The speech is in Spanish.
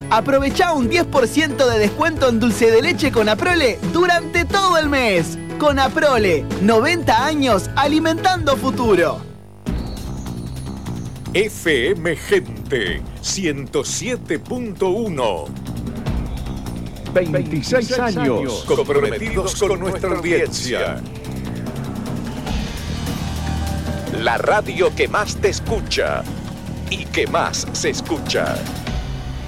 Aprovecha un 10% de descuento en dulce de leche con Aprole durante todo el mes. Con Aprole, 90 años alimentando futuro. FM Gente 107.1. 26 años comprometidos con nuestra audiencia. La radio que más te escucha y que más se escucha.